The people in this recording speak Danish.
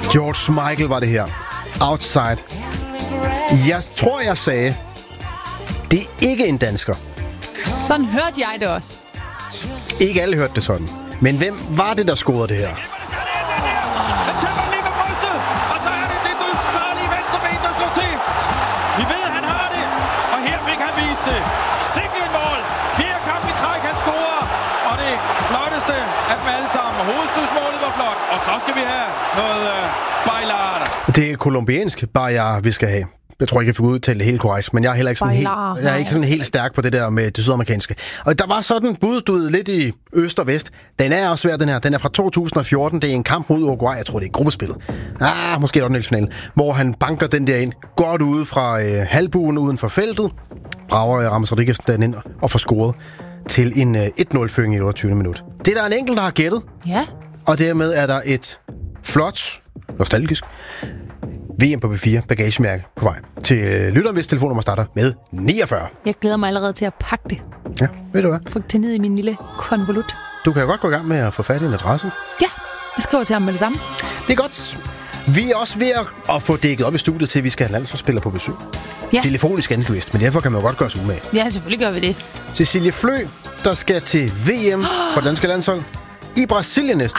George Michael var det her. Outside. Jeg tror, jeg sagde, det er ikke en dansker. Sådan hørte jeg det også. Ikke alle hørte det sådan. Men hvem var det, der scorede det her? Vi ved, han har det, og her fik han vist det. Sikke et mål. 4 kampe i træk, han scorer. Og det flotteste af dem alle sammen. Hovedstødsmålet var flot. Og så skal vi have noget bailar. Det er kolumbiansk bailar, vi skal have. Jeg tror ikke, jeg fik udtalt det helt korrekt, men jeg er heller ikke sådan helt stærk på det der med det sydamerikanske. Og der var sådan budet lidt i øst og vest. Den er også svær, den her. Den er fra 2014. Det er en kamp mod Uruguay. Jeg tror, det er gruppespillet. Måske er det finale, hvor han banker den der ind. Godt ude fra halvbuen uden for feltet. Brager Ramos Rodriguez den ind og får scoret til en 1-0-føring i 28. minut. Det er der en enkelt, der har gættet. Ja. Og dermed er der et flot, nostalgisk VM på B4 bagagemærke på vej til lytteren, hvis telefonnummer starter med 49. Jeg glæder mig allerede til at pakke det. Ja, ved du hvad? Få det ned i min lille konvolut. Du kan jo godt gå i gang med at få fat i en adresse. Ja, jeg skriver til ham med det samme. Det er godt. Vi er også ved at få dækket op i studiet til, at vi skal have en landsholdsspiller på besøg. Ja. Telefonisk ansløst, men derfor kan man jo godt gøre sig umage. Ja, selvfølgelig gør vi det. Cecilie Flø, der skal til VM for danske landshold i Brasilien næste